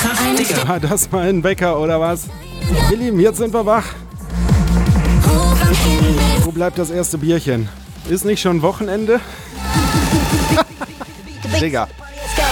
War das mal ein Wecker oder was? Ihr Lieben, jetzt sind wir wach. Wo bleibt das erste Bierchen? Ist nicht schon Wochenende? Digga.